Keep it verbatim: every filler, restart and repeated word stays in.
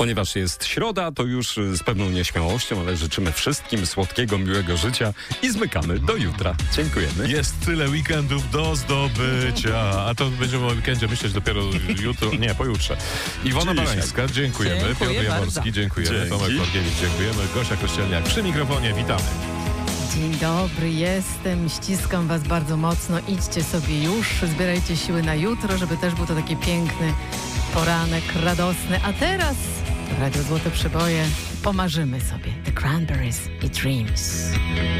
Ponieważ jest środa, to już z pewną nieśmiałością, ale życzymy wszystkim słodkiego, miłego życia i zmykamy do jutra. Dziękujemy. Jest tyle weekendów do zdobycia, a to będziemy o weekendzie myśleć dopiero jutro, nie, pojutrze. Iwona Dzisiaj. Barańska, dziękujemy. Dziękuję Piotr bardzo. Jaworski, dziękujemy. Dzięki. Tomek Markiewicz, dziękujemy. Gosia Kościelniak przy mikrofonie, witamy. Dzień dobry, jestem, ściskam was bardzo mocno, idźcie sobie już, zbierajcie siły na jutro, żeby też był to taki piękny poranek, radosny, a teraz Radio Złote Przeboje, pomarzymy sobie The Cranberries i Dreams.